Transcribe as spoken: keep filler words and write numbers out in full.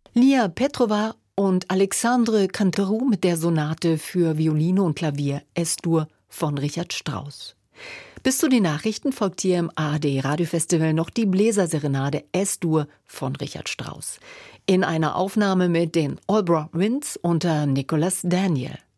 Lia Petrova und Alexandre Canteroux mit der Sonate für Violine und Klavier Es-Dur von Richard Strauss. Bis zu den Nachrichten folgt hier im A R D-Radiofestival noch die Bläserserenade Es-Dur von Richard Strauss. In einer Aufnahme mit den Albraugh Winds unter Nicholas Daniel.